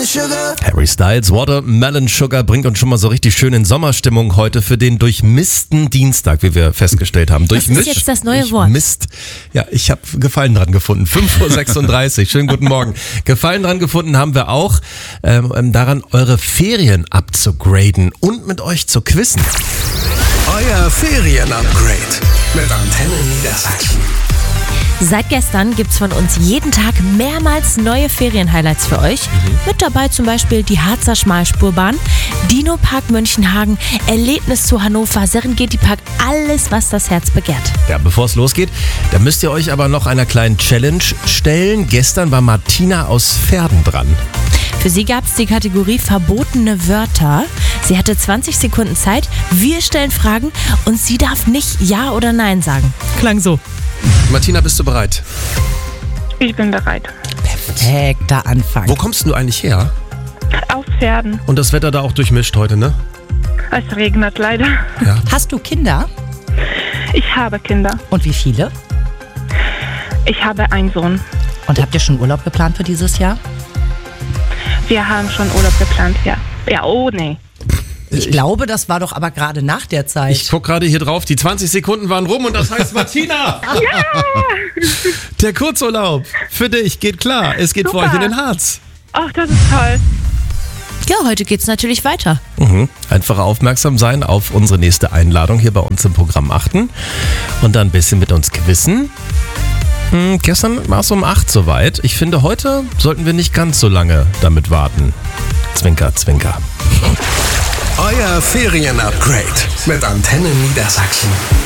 Sugar. Harry Styles, Watermelon Sugar bringt uns schon mal so richtig schön in Sommerstimmung heute für den durchmissten Dienstag, wie wir festgestellt haben. Das ist jetzt das neue Wort. Mist. Ja, ich habe Gefallen dran gefunden. 5:36 Uhr. Schönen guten Morgen. Gefallen dran gefunden haben wir auch daran, eure Ferien abzugraden und mit euch zu quizzen. Euer Ferien-Upgrade mit Antenne Niedersachsen. Seit gestern gibt's von uns jeden Tag mehrmals neue Ferien-Highlights für euch. Mit dabei zum Beispiel die Harzer Schmalspurbahn, Dino-Park Mönchenhagen, Erlebnis zu Hannover, Serengeti-Park, alles, was das Herz begehrt. Ja, bevor es losgeht, da müsst ihr euch aber noch einer kleinen Challenge stellen. Gestern war Martina aus Verden dran. Für sie gab's die Kategorie verbotene Wörter. Sie hatte 20 Sekunden Zeit, wir stellen Fragen und sie darf nicht Ja oder Nein sagen. Klang so. Martina, bist du bereit? Ich bin bereit. Perfekter Anfang. Wo kommst du eigentlich her? Aus Pferden. Und das Wetter da auch durchmischt heute, ne? Es regnet leider. Ja. Hast du Kinder? Ich habe Kinder. Und wie viele? Ich habe einen Sohn. Und habt ihr schon Urlaub geplant für dieses Jahr? Wir haben schon Urlaub geplant, ja. Ja, oh nee. Ich glaube, das war doch aber gerade nach der Zeit. Ich guck gerade hier drauf, die 20 Sekunden waren rum und das heißt Martina! Der Kurzurlaub für dich geht klar. Es geht für Super. euch in den Harz. Ach, das ist toll. Ja, heute geht's natürlich weiter. Einfach aufmerksam sein auf unsere nächste Einladung hier bei uns im Programm achten und dann ein bisschen mit uns quizzen. Gestern war es um 8 soweit. Ich finde, heute sollten wir nicht ganz so lange damit warten. Zwinker, zwinker. Euer Ferien-Upgrade mit Antenne Niedersachsen.